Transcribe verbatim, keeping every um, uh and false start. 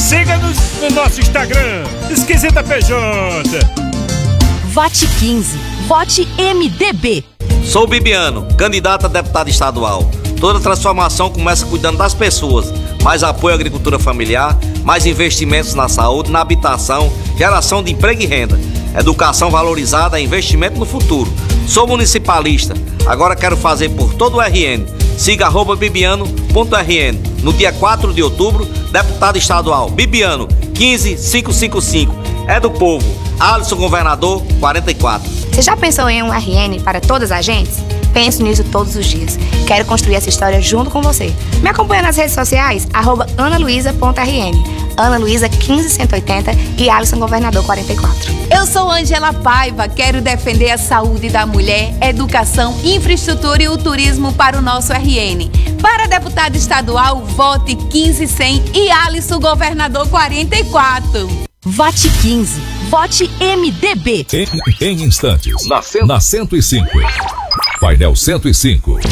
Siga-nos no nosso Instagram, Esquisita P J. Vote quinze. Vote M D B. Sou Bibiano, candidato a deputado estadual. Toda transformação começa cuidando das pessoas. Mais apoio à agricultura familiar, mais investimentos na saúde, na habitação, geração de emprego e renda. Educação valorizada é investimento no futuro. Sou municipalista, agora quero fazer por todo o R N. Siga arroba bibiano ponto r n. No dia quatro de outubro, deputado estadual Bibiano, quinze mil quinhentos e cinquenta e cinco. É do povo. Alisson Governador, quarenta e quatro. Você já pensou em um R N para todas as agentes? Penso nisso todos os dias. Quero construir essa história junto com você. Me acompanha nas redes sociais, arroba analuiza ponto r n. Ana Luísa quinze cento e oitenta e Alisson Governador quarenta e quatro. Eu sou Angela Paiva, quero defender a saúde da mulher, educação, infraestrutura e o turismo para o nosso R N. Para deputado estadual, vote quinze cem e Alisson Governador quarenta e quatro. Vote quinze. Vote M D B. Em, em instantes, na, na cento e cinco. Painel cento e cinco.